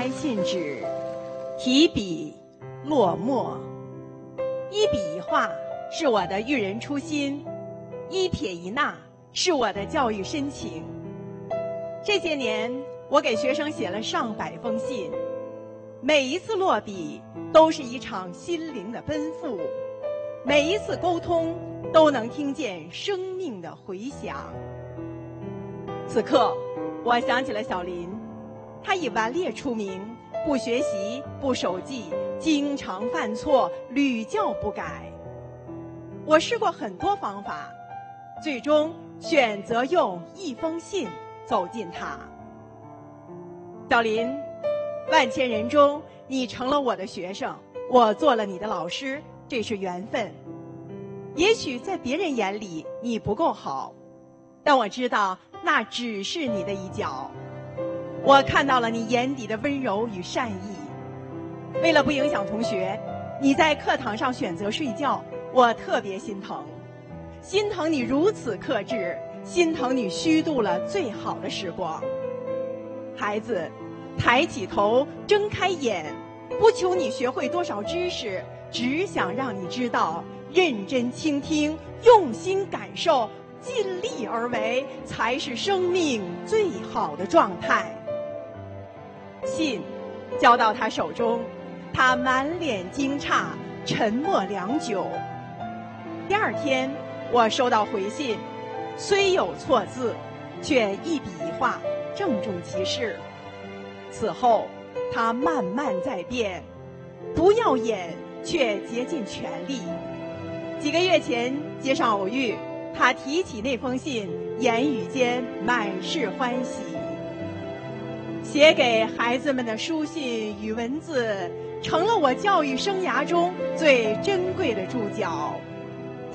开信纸，提笔落墨，一笔一画是我的育人初心，一撇一捺是我的教育深情。这些年，我给学生写了上百封信，每一次落笔都是一场心灵的奔赴，每一次沟通都能听见生命的回响。此刻，我想起了小林，他以顽劣出名，不学习，不守纪，经常犯错，屡教不改。我试过很多方法，最终选择用一封信走近他。小林，万千人中，你成了我的学生，我做了你的老师，这是缘分。也许在别人眼里你不够好，但我知道那只是你的一角。我看到了你眼底的温柔与善意。为了不影响同学，你在课堂上选择睡觉，我特别心疼。心疼你如此克制，心疼你虚度了最好的时光。孩子，抬起头，睁开眼，不求你学会多少知识，只想让你知道，认真倾听，用心感受，尽力而为，才是生命最好的状态。信交到他手中，他满脸惊诧，沉默良久。第二天，我收到回信，虽有错字，却一笔一画，郑重其事。此后，他慢慢在变，不耀眼，却竭尽全力。几个月前街上偶遇，他提起那封信，言语间满是欢喜。写给孩子们的书信与文字，成了我教育生涯中最珍贵的注脚。